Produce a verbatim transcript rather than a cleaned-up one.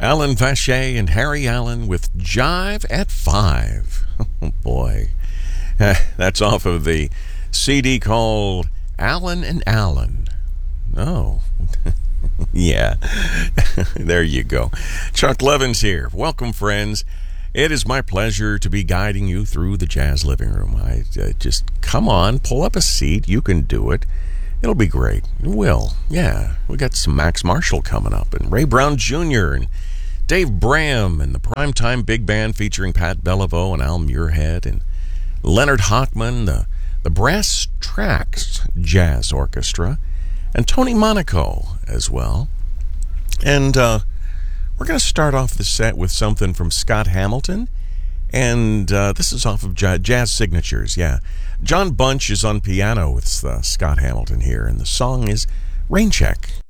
Alan Vache and Harry Allen with Jive at Five. Oh, boy. That's off of the C D called Alan and Alan. Oh, yeah. There you go. Chuck Levins here. Welcome, friends. It is my pleasure to be guiding you through the Jazz Living Room. I uh, just come on, pull up a seat. You can do it. It'll be great. It will. Yeah. We got some Max Marshall coming up, and Ray Brown Junior, and Dave Bram, and the Primetime Big Band featuring Pat Bellevaux and Al Muirhead, and Leonard Hochman, the, the Brass Tracks Jazz Orchestra, and Tony Monaco as well. And uh, we're going to start off the set with something from Scott Hamilton. And uh, this is off of Jazz Signatures, yeah. John Bunch is on piano with uh, Scott Hamilton here, and the song is Rain Check.